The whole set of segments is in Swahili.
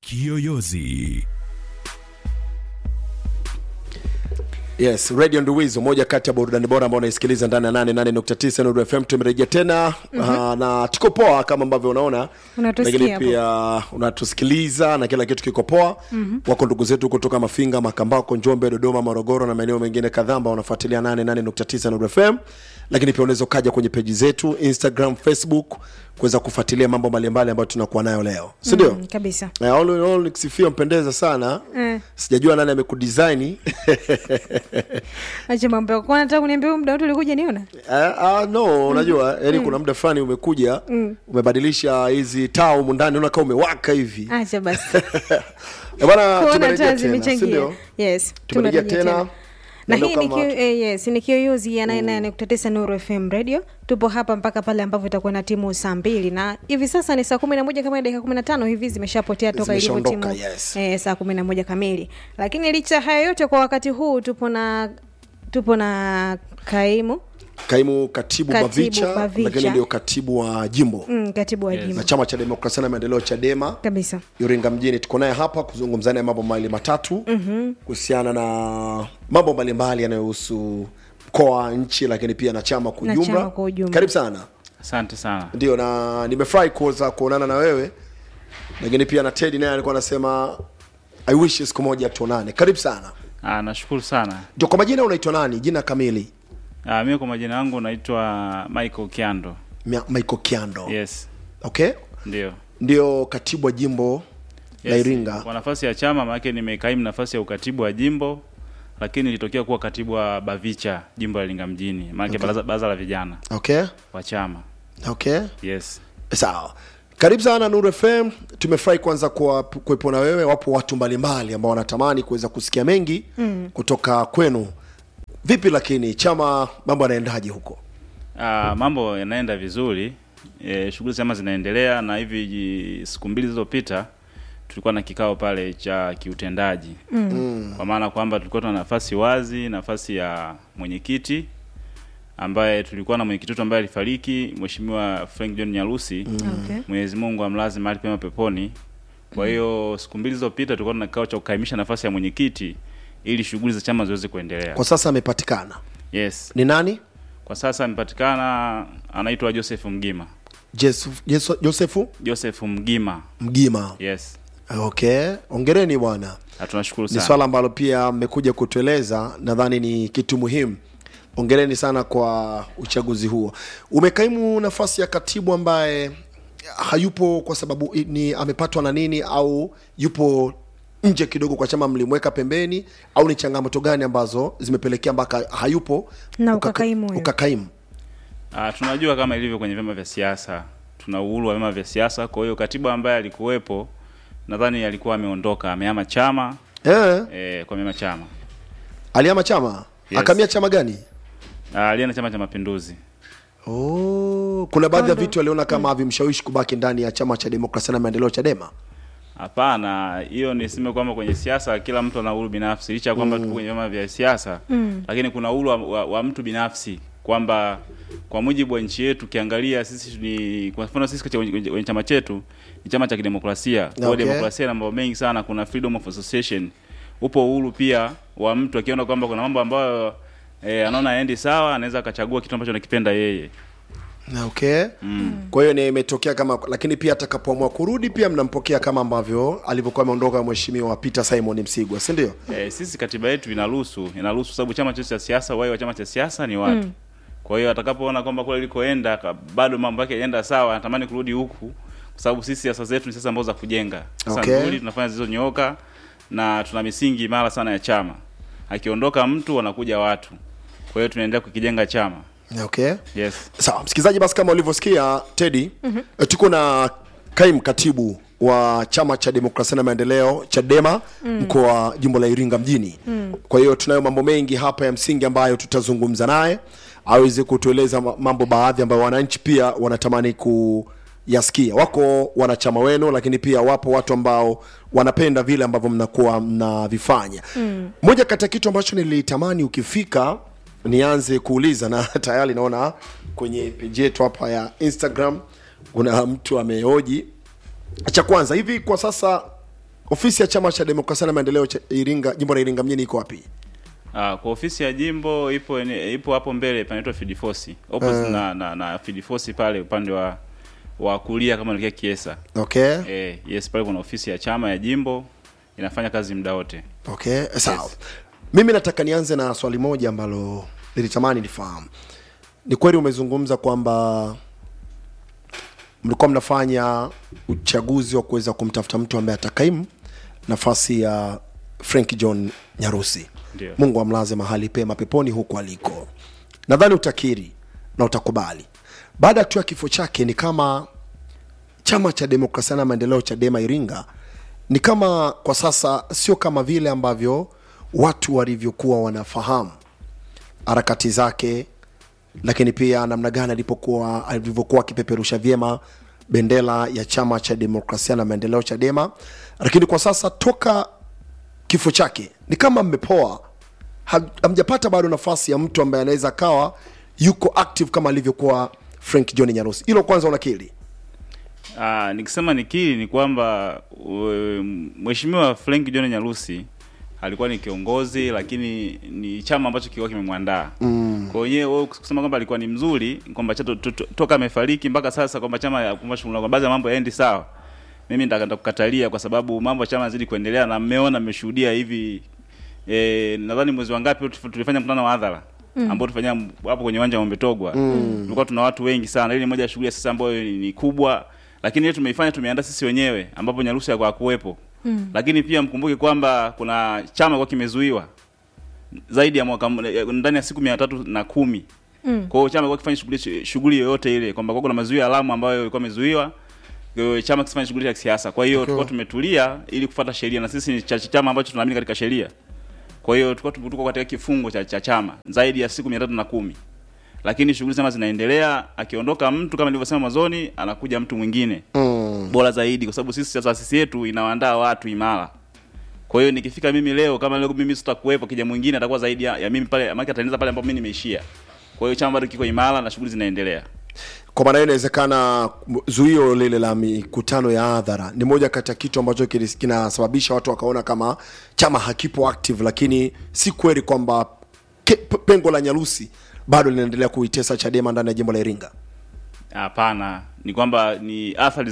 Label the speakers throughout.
Speaker 1: Kiyoyozi.
Speaker 2: Yes, Radio Nduwizo, moja kati ya burudani bora ambao unaisikiliza ndani ya 88.9 Nuru FM. Tumerejea tena na tuko poa kama ambavyo unaona. Lakini pia unatusikiliza na kila kitu kiko poa. Wako ndugu zetu kutoka Mafinga, Makambako, Njombe, Dodoma, Morogoro na maeneo mengine kadhaa ambao wanafuatilia 88.9 Nuru FM. Lakini pia unaweza kaja kwenye page zetu Instagram, Facebook kuweza kufuatilia mambo mbalimbali ambayo tunakuwa nayo leo. Si ndio?
Speaker 3: Kabisa.
Speaker 2: All nikisifia mpendeza sana. Sijajua nani amekudesign.
Speaker 3: Acha mambo yako. Nataka kuniambia huyu muda wote ulikuja niona?
Speaker 2: No, unajua yani kuna muda fulani umekuja, umebadilisha hizi taa huko ndani unaona kama umewaka hivi.
Speaker 3: Acha basi.
Speaker 2: Bwana tumerejea tena, si ndio?
Speaker 3: Yes,
Speaker 2: tumerejea tena.
Speaker 3: Na hii ni Kiyoyozi ya 88.9 Nuru FM Radio. Tupo hapa mpaka pale ambapo itakuwa na timu saa 2 na hivi sasa ni saa 11 kama dakika 15 hivi zimeshapotea toka ilipo timu saa 11 kamili. Lakini licha hayo yote kwa wakati huu tupo na Kaimu katibu Bavicha, lakini ndio katibu wa jimbo. Katibu wa jimbo.
Speaker 2: Na Chama cha Demokrasia na Maendeleo Chadema.
Speaker 3: Kabisa.
Speaker 2: Iringa mjini tuko naye hapa kuzungumzana mambo mawili matatu kuhusiana na mambo mbalimbali yanayohusu mkoa, nchi, lakini pia na chama kwa ujumla. Karibu sana.
Speaker 4: Asante sana.
Speaker 2: Ndio, na nimefurahi kuonana na wewe. Lakini pia na Teddy naye alikuwa anasema I wish siku moja tuonane. Karibu sana.
Speaker 4: Nashukuru sana.
Speaker 2: Ndio, kwa majina unaitwa nani? Jina kamili?
Speaker 4: Mimi kwa majina yangu naitwa Michael Kiando.
Speaker 2: Michael Kiando.
Speaker 4: Yes.
Speaker 2: Okay? Ndio katibu wa jimbo la Iringa.
Speaker 4: Kwa nafasi ya chama maana nimekaimu nafasi ya ukatibu wa jimbo, lakini nilitokea kuwa katibu wa Bavicha jimbo la Iringa mjini. Maana baraza la vijana.
Speaker 2: Okay?
Speaker 4: Wa chama.
Speaker 2: Okay?
Speaker 4: Yes.
Speaker 2: Sawa. Karibu sana Nuru FM. Tumefurahi kwanza kuwepo na wewe. Wapo watu mbalimbali ambao wanatamani kuweza kusikia mengi kutoka kwenu. Vipi lakini chama mambo yanaendaje huko?
Speaker 4: Mambo yanaenda vizuri. Shughuli chama zinaendelea na hivi siku 2 zilizopita tulikuwa na kikao pale cha kiutendaji. Kwa maana kwamba tulikuwa tuna nafasi wazi, nafasi ya mwenyekiti ambaye tulikuwa na mwenyekiti ambaye alifariki, Mheshimiwa Frank John Nyarusi. Mwenyezi Mungu amlaze mahali pema peponi. Kwa hiyo siku 2 zilizopita tulikuwa na kikao cha kukaimisha nafasi ya mwenyekiti ili shughuli za chama ziweze kuendelea.
Speaker 2: Kwa sasa amepatikana?
Speaker 4: Yes.
Speaker 2: Ni nani?
Speaker 4: Kwa sasa amepatikana, anaitwa Joseph Mgima. Joseph Mgima. Yes.
Speaker 2: Okay. Hongereni bwana.
Speaker 4: Tunashukuru sana.
Speaker 2: Ni swala ambalo pia mmekuja kutueleza, nadhani ni kitu muhimu. Hongereni sana kwa uchaguzi huo. Umekaimu nafasi ya katibu ambaye hayupo kwa sababu ni amepatwa na nini, au yupo nje kidogo kwa chama mlimweka pembeni, au ni changamoto gani ambazo zimepelekea mpaka hayupo
Speaker 3: na ukakaimu?
Speaker 4: Tunajua kama ilivyo kwenye vyama vya siasa, tuna uhuru wa vyama vya siasa. Kwa hiyo katibu ambaye alikuwepo nadhani alikuwa ameondoka, amehama chama. Kwa mema chama.
Speaker 2: Alihama chama? Yes. Akamia chama gani?
Speaker 4: Alienda Chama cha Mapinduzi.
Speaker 2: Kuna baadhi ya vitu aliona kama havimshawishi kubaki ndani ya Chama cha Demokrasia na Maendeleo Chadema.
Speaker 4: Hapana, hiyo niseme kwamba kwenye siasa kila mtu ana uhuru binafsi. Licha kwamba tuko kwenye vyama vya siasa, lakini kuna uhuru wa mtu binafsi, kwamba kwa mujibu wa nchi yetu kiangalia sisi ni kwa mfano sisi kwenye chama chetu ni chama cha kidemokrasia. Kwa demokrasia na mambo mengi sana, kuna freedom of association. Upo uhuru pia wa mtu akiona kwamba kuna mambo ambayo anaona haendi sawa, anaweza akachagua kitu ambacho anakipenda yeye.
Speaker 2: Okay. Kwa hiyo ni imetokea kama, lakini pia atakapoamua kurudi pia mnampokea kama ambavyo alivyokuwa ameondoka Mheshimiwa Peter Simon Msigwa, si ndio?
Speaker 4: Sisi katiba yetu inaruhusu sababu chama cha siasa, wao wa chama cha siasa ni watu. Kwa hiyo atakapoona kwamba kule alikoenda bado mambo yake yanaenda sawa, anatamani kurudi huku, kwa sababu sisi siasa zetu ni siasa ambazo za kujenga. Sasa nzuri tunafanya zizo nyooka na tuna misingi imara sana ya chama. Akiondoka mtu wanakuja watu. Kwa hiyo tunaendelea kukijenga chama.
Speaker 2: Okay.
Speaker 4: Yes.
Speaker 2: Sawa, msikilizaji, basi kama ulivyosikia Teddy, tuko na kaimu katibu wa Chama cha Demokrasia na Maendeleo Chadema mkoa jimbo la Iringa mjini. Kwa hiyo tunayo mambo mengi hapa ya msingi ambayo tutazungumza naye aweze kutueleza mambo baadhi ambayo wananchi pia wanatamani kuyasikia. Wako wanachama wenu, lakini pia wapo watu ambao wanapenda vile ambavyo mnakuwa mnavifanya. Moja kati ya kitu ambacho nilitamani ukifika nianze kuuliza, na tayari naona kwenye page yetu hapa ya Instagram kuna mtu amehoji. Cha kwanza, hivi kwa sasa ofisi ya chama cha demokrasia na maendeleo cha Iringa, jimbo la Iringa mjini iko wapi?
Speaker 4: Kwa ofisi ya jimbo ipo hapo mbele panaitwa Field Force. Opposite na Field Force pale upande wa kulia kama unaelekea Kiesa.
Speaker 2: Okay.
Speaker 4: Yes, pale kuna ofisi ya chama ya jimbo inafanya kazi muda wote.
Speaker 2: Okay, sawa. Mimi nataka nianze na swali moja ambalo nilitamani nifahamu. Ni kweli umezungumza kwamba mlikuwa mnafanya uchaguzi wa kuweza kumtafuta mtu ambaye atakaimu nafasi ya Frank John Nyarusi.
Speaker 4: Ndiyo.
Speaker 2: Mungu amlaze mahali pema peponi huko aliko. Nadhani utakiri na utakubali. Baada tu ya kifo chake ni kama chama cha demokrasia na maendeleo Chadema Iringa ni kama kwa sasa sio kama vile ambavyo watu walivyokuwa wanafahamu harakati zake, lakini pia namna gani alivyokuwa akipeperusha vyema bendera ya chama cha demokrasia na maendeleo Chadema. Lakini kwa sasa toka kifo chake ni kama mmepoa, hamjapata bado nafasi ya mtu ambaye anaweza kawa yuko active kama alivyokuwa Frank John Nyarusi. Hilo kwanza unakiri?
Speaker 4: Nikisema nikiri ni kwamba Mheshimiwa Frank John Nyarusi alikuwa ni kiongozi, lakini ni chama ambacho kilikuwa kimemwandaa. Kwa hiyo wewe kusema kwamba alikuwa ni mzuri, kwamba toka amefariki mpaka sasa kwamba chama kwa baadhi ya mambo yaendi sawa, mimi nitaka kukatalia, kwa sababu mambo ya chama yanazidi kuendelea na mmeshuhudia hivi. Nadhani mwezi wa ngapi tulifanya mkutano wa hadhara ambao tulifanya hapo kwenye uwanja wa Ombetogwa. Tulikuwa tuna watu wengi sana. Ile ni moja ya shughuli sasa ambayo ni kubwa, lakini ile tumeifanya, tumeandaa sisi wenyewe ambapo Nyarusi hakuwa kuwepo. Lakini pia mkumbuke kwamba kuna chama kwa kimezuiwa zaidi ya mwaka, ndani ya siku 310. Kwa hiyo chama kwa kifanya shughuli yoyote ile, kwamba kuna mazuio ya alamu ambayo ilikuwa imezuiwa, chama kisifanye shughuli ya kisiasa. Kwa hiyo tulikuwa tumetulia ili kufuata sheria, na sisi ni chama ambacho tunaamini katika sheria. Kwa hiyo tulikuwa tuko katika kifungo cha chama zaidi ya siku 310. Lakini shughuli zama zinaendelea, akiondoka mtu kama nilivyosema mwanzoni, anakuja mtu mwingine bora zaidi, kwa sababu sisi taasisi yetu inawaandaa watu imara. Kwa hiyo nikifika mimi leo, kama leo mimi sitakuwepo, kija mwingine atakuwa zaidi ya mimi pale, maana ataendeleza pale ambapo mimi nimeishia. Kwa hiyo chama bado kiko imara na shughuli zinaendelea.
Speaker 2: Kwa maana inawezekana zuio lile la mikutano ya hadhara ni moja kati ya kitu ambacho kinasababisha watu wakaona kama chama hakipo active, lakini si kweli kwamba pengo la Nyarusi bado linaendelea kuitesa Chadema ndani ya jimbo la Iringa.
Speaker 4: Hapana, ni kwamba ni athari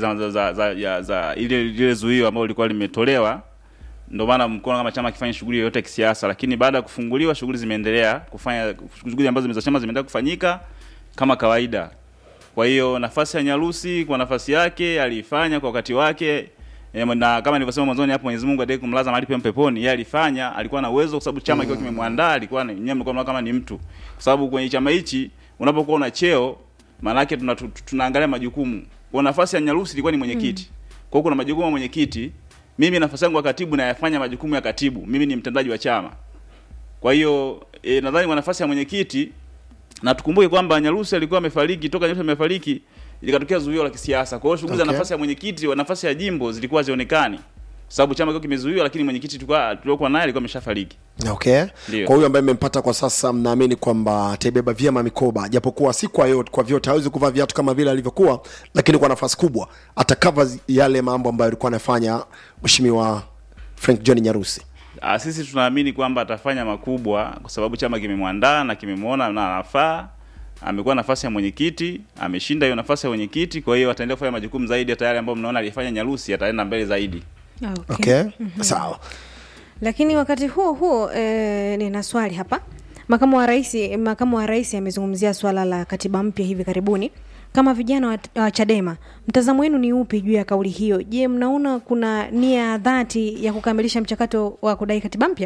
Speaker 4: za ile zuio ambalo lilikuwa limetolewa, ndio maana mkono kama chama kifanya shughuli yoyote ya kisiasa. Lakini baada ya kufunguliwa, shughuli zimeendelea kufanya shughuli ambazo za chama zimeendelea kufanyika kama kawaida. Kwa hiyo nafasi ya Nyarusi kwa nafasi yake alifanya kwa wakati wake, na kama nilivyosema mwanzoni hapo, Mwenyezi Mungu ndiye kumlaza mahali peponi. Yeye alifanya, alikuwa na uwezo, kwa sababu chama kilikuwa kimemwandaa, alikuwa nyinyi mlikuwa kama ni mtu, kwa sababu kwenye chama hichi unapokuwa una cheo, maana yake tunaangalia majukumu. Kwa nafasi ya Nyarusi ilikuwa ni mwenyekiti. Kwa hiyo kuna majukumu ya mwenyekiti. Mimi nafasi yangu ya katibu na yafanya majukumu ya katibu. Mimi ni mtendaji wa chama. Kwa hiyo nadhani kwa nafasi ya mwenyekiti, na tukumbuke kwamba Nyarusi alikuwa amefariki, toka Nyarusi amefariki ikatokea zuio la kisiasa. Kwa hiyo shughuli za nafasi ya mwenyekiti wa nafasi ya jimbo zilikuwa zionekani, sababu chama kilikuwa kimezuiwa, lakini mwenyekiti tulikuwa naye alikuwa ameshafariki.
Speaker 2: Okay. Kwa hiyo ambaye mmempata kwa sasa, mnaamini kwamba atabeba vyema mikoba, japokuwa si kwa vyote hawezi kuvaa viatu kama vile alivyokuwa, lakini kwa nafasi kubwa atakava yale mambo ambayo alikuwa anafanya Mheshimiwa Frank John Nyarusi.
Speaker 4: Sisi tunaamini kwamba atafanya makubwa, kwa sababu chama kimemwandaa na kimemuona na anafaa. Amekuwa nafasi ya mwenyekiti, ameshinda hiyo nafasi ya mwenyekiti. Kwa hiyo ataendelea kufanya majukumu zaidi ya tayari ambayo mnaona alifanya Nyarusi, ataenda mbele zaidi.
Speaker 2: Okay. Sawa.
Speaker 3: Lakini wakati huo nina swali hapa. Makamu wa rais amezungumzia swala la katiba mpya hivi karibuni. Kama vijana wa Chadema, mtazamo wenu ni upi juu ya kauli hiyo? Je, mnaona kuna nia dhati ya kukamilisha mchakato wa kudai katiba mpya?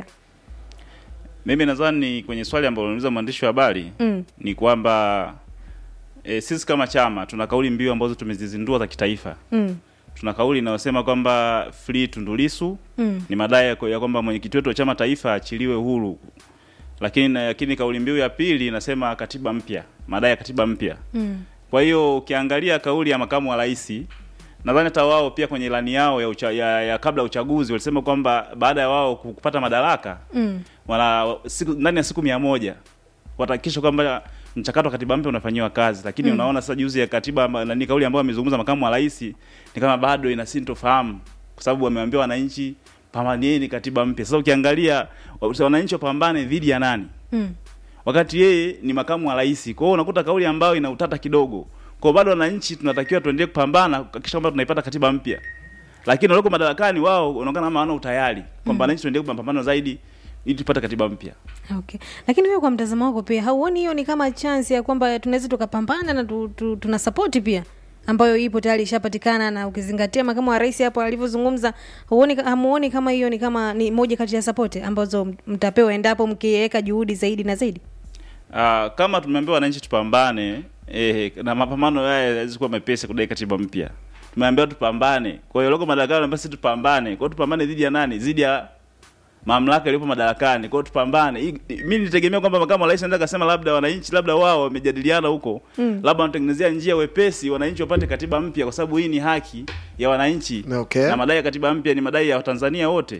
Speaker 4: Mimi nadhani kwenye swali ambalo unauliza mwandishi wa habari ni kwamba sisi kama chama tuna kauli mbiu ambazo tumezizindua za kitaifa. Tuna kauli inayosema kwamba free Tundu Lissu, ni madai ya kwamba mwenyekiti wetu wa chama taifa achiliwe huru. Lakini kauli mbiu ya pili inasema katiba mpya, madai ya katiba mpya. Kwa hiyo ukiangalia kauli ya makamu wa rais, nadhani hata wao pia kwenye ilani yao ya kabla uchaguzi walisema kwamba baada ya wao kupata madaraka ndani ya siku 100 watahakikisha kwamba mchakato wa katiba mpya unafanywa kazi. Lakini unaona sasa juzi ya katiba ni kauli ambayo amezungumza makamu wa rais ni kama bado ina sintofahamu, kwa sababu wameambia wananchi pambanieni katiba mpya. Sasa ukiangalia wananchi wapambane dhidi ya nani? Wakati yeye ni makamu wa rais. Kwa hiyo unakuta kauli ambayo ina utata kidogo. Kwa bado wananchi tunatakiwa tuendelee kupambana kuhakikisha kwamba tunaipata katiba mpya. Lakini walioko madarakani wao unaonekana kama hawana utayari kwamba wananchi tuendelee kupambana zaidi ili tupate katiba mpya.
Speaker 3: Okay. Lakini wewe kwa mtazamo wako pia hauoni hiyo ni kama chance ya kwamba tunaweza tukapambana na tuna support pia ambayo ipo tayari ishapatikana, na ukizingatia makamu wa rais hapo alivyozungumza, hamuoni kama hiyo ni kama ni moja kati ya support ambazo mtapewa endapo mkiweka juhudi zaidi na zaidi?
Speaker 4: Kama tumeambiwa wananchi tupambane, na mapambano haya yalikuwa mepesi kudai katiba mpya. Tumeambiwa tupambane. Kwa hiyo loko madarakani basi tupambane. Kwa hiyo tupambane dhidi ya nani? Dhidi ya mamlaka iliyopo madarakani. Kwa hiyo tupambane. Mimi nitegemea kwamba makamu wa rais anaweza kusema labda wananchi labda wao wamejadiliana huko, labda wanatengenezea njia wepesi wananchi wapate katiba mpya, kwa sababu hii ni haki ya wananchi.
Speaker 2: Okay.
Speaker 4: Na madai ya katiba mpya ni madai ya Watanzania wote.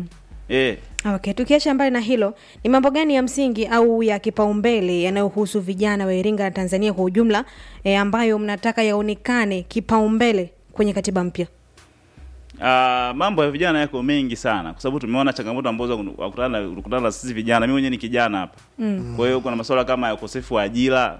Speaker 3: Okay, tukiacha mbali na hilo, ni mambo gani ya msingi au ya kipaumbele yanayohusu vijana wa Iringa na Tanzania kwa ujumla ambayo mnataka yaonekane kipaumbele kwenye katiba mpya?
Speaker 4: Mambo ya vijana yako mengi sana, kwa sababu tumeona changamoto ambazo kukutana na sisi vijana. Mimi mwenyewe ni kijana hapa. Kwa hiyo kuna masuala kama ya ukosefu wa ajira,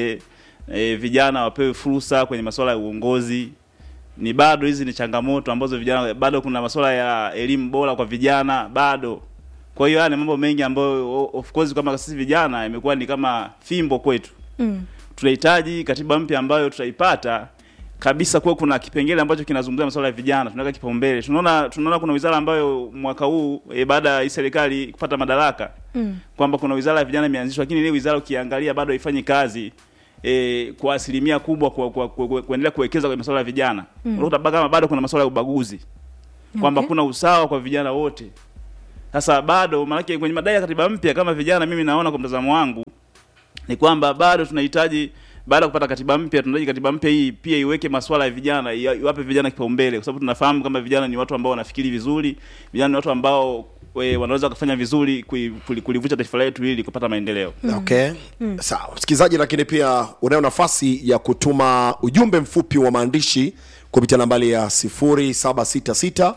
Speaker 4: vijana wapewe fursa kwenye masuala ya uongozi. Ni bado hizi ni changamoto ambazo vijana bado, kuna masuala ya elimu bora kwa vijana bado. Kwa hiyo ni mambo mengi ambayo of course kama sisi vijana imekuwa ni kama fimbo kwetu. Tunahitaji katiba mpya ambayo tutaipata kabisa, kwa kuna kipengele ambacho kinazungumzia masuala ya vijana, tunaweka kipaumbele. Tunaona kuna wizara ambayo mwaka huu baada ya serikali kupata madaraka kwamba kuna wizara ya vijana imeanzishwa, lakini ile wizara ukiangalia bado haifanyi kazi kwa asilimia kubwa kuendelea kuwekeza kwenye masuala ya vijana. Unakuta kama bado kuna masuala ya ubaguzi. Kwamba kuna usawa kwa vijana wote. Sasa bado maana kwenye madai ya katiba mpya kama vijana, mimi naona kwa mtazamo wangu ni kwamba bado tunahitaji, baada ya kupata katiba mpya tunahitaji katiba mpya hii pia iweke masuala ya vijana, iwape vijana kipaumbele, kwa sababu tunafahamu kama vijana ni watu ambao wanafikiri vizuri, vijana ni watu ambao wanaweza kufanya vizuri kulivuta taifa letu ili kupata maendeleo.
Speaker 2: Okay. Sawa. Msikilizaji, lakini pia unayo nafasi ya kutuma ujumbe mfupi wa maandishi kupitia nambari ya 0766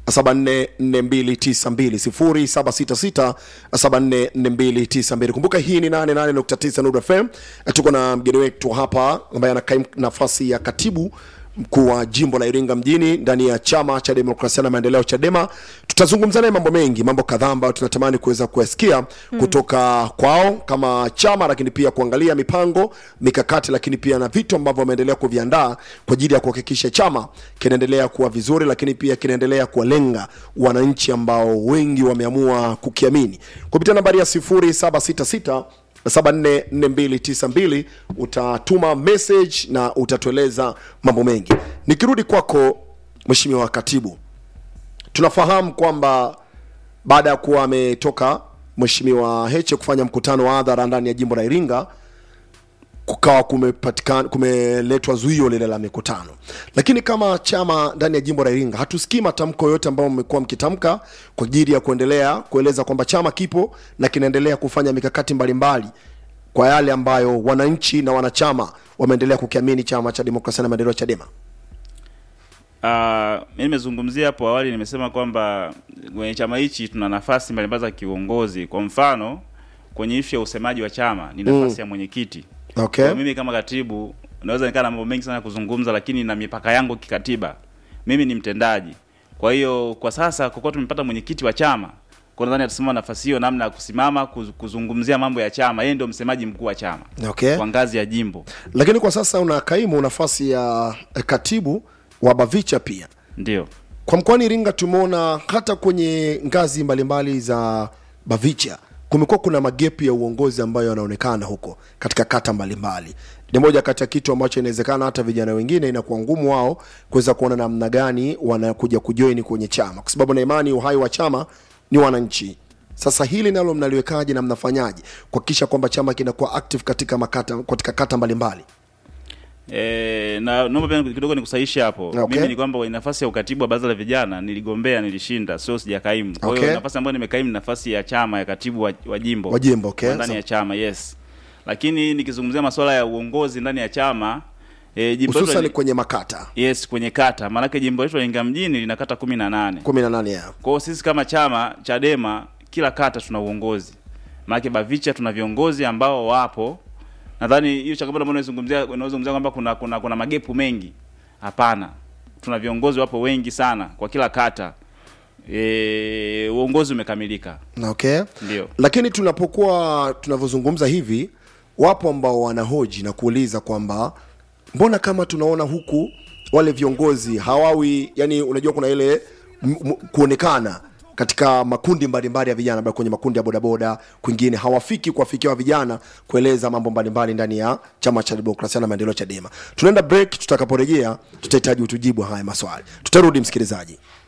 Speaker 2: 744292 0766 Kumbuka hii ni 88.9 Nuru FM. Tuko na mgeni wetu hapa ambaye anakaimu nafasi ya katibu mkuu wa jimbo la Iringa mjini ndani ya chama cha demokrasia na maendeleo Chadema. Tutazungumza naye mambo mengi, mambo kadhaa ambayo tunatamani kuweza kusikia kutoka kwao kama chama, lakini pia kuangalia mipango, mikakati, lakini pia na vitu ambavyo wameendelea kuviandaa kwa ajili ya kuhakikisha chama kinaendelea kuwa vizuri, lakini pia kinaendelea kuwalenga wananchi ambao wengi wameamua kukiamini. Kupitia nambari ya 0766 744292 utatuma message na utatueleza mambo mengi. Nikirudi kwako Mheshimiwa Katibu, tunafahamu kwamba baada ya kuwa ametoka Mheshimiwa Heche kufanya mkutano wa hadhara ndani ya jimbo la Iringa, kukawa kumeletwa zuio lile la mikutano. Lakini kama chama ndani ya jimbo la Iringa hatusikii matamko yote ambayo mmekuwa mkitamka kwa ajili ya kuendelea kueleza kwamba chama kipo na kinaendelea kufanya mikakati mbalimbali kwa yale ambayo wananchi na wanachama wameendelea kukiamini chama cha demokrasia na maendeleo Chadema.
Speaker 4: Mimi nimezungumzia hapo awali, nimesema kwamba kwenye chama hichi tuna nafasi mbalimbali za kiongozi. Kwa mfano kwenye issue ya usemaji wa chama ni nafasi ya mwenyekiti.
Speaker 2: Okay.
Speaker 4: Kwa mimi kama katibu naweza nikaa na mambo mengi sana kuzungumza, lakini na mipaka yangu kikatiba. Mimi ni mtendaji. Kwa hiyo kwa sasa kwa kuwa tumepata mwenyekiti wa chama, kwa nadhani atasimama nafasi hiyo namna ya kusimama kuzungumzia mambo ya chama. Yeye ndio msemaji mkuu wa chama.
Speaker 2: Okay.
Speaker 4: Kwa ngazi ya jimbo.
Speaker 2: Lakini kwa sasa unakaimu nafasi ya katibu wa Bavicha pia.
Speaker 4: Ndio.
Speaker 2: Kwa mkoani Iringa tumeona hata kwenye ngazi mbalimbali za Bavicha kumekuwa kuna magepu ya uongozi ambayo yanaonekana huko katika kata mbalimbali. Ni moja kati ya kitu ambacho inawezekana hata vijana wengine inakuwa ngumu wao kuweza kuona namna gani wanakuja kujoin kwenye chama, kwa sababu na imani uhai wa chama ni wananchi. Sasa hili nalo mnaliwekaje na mnafanyaje kuhakikisha kwamba chama kinakuwa active katika kata mbalimbali?
Speaker 4: Na naomba pia kidogo nikusahisha hapo.
Speaker 2: Okay.
Speaker 4: Mimi ni kwamba kwa nafasi ya ukatibu wa baraza la vijana niligombea, nilishinda, sio sijakaimu. Kwa hiyo nafasi ambayo nimekaimu nafasi ya chama ya katibu wa jimbo.
Speaker 2: Okay.
Speaker 4: Ndani ya chama, yes. Lakini nikizungumzia masuala ya uongozi ndani ya chama,
Speaker 2: hususan kwenye makata.
Speaker 4: Yes, kwenye kata. Maana jimbo letu la Iringa mjini lina kata 18.
Speaker 2: 18 ya.
Speaker 4: Kwa hiyo sisi kama chama Chadema kila kata tuna uongozi. Maana Bavicha tuna viongozi ambao wapo. Nadhani hiyo changamoto ambayo unazungumzia kwamba kuna magepu mengi. Hapana. Tuna viongozi wapo wengi sana kwa kila kata. Uongozi umekamilika.
Speaker 2: Okay.
Speaker 4: Ndio.
Speaker 2: Lakini tunavyozungumza hivi, wapo ambao wanahoji na kuuliza kwamba mbona kama tunaona huku wale viongozi hawawi, yani unajua kuna ile kuonekana katika makundi mbalimbali ya vijana, labda kwenye makundi ya bodaboda, kwingine hawafiki kuwafikia vijana kueleza mambo mbalimbali ndani ya Chama cha Demokrasia na Maendeleo Chadema. Tunaenda break, tutakaporejea tutahitaji utujibu haya maswali. Tutarudi msikilizaji.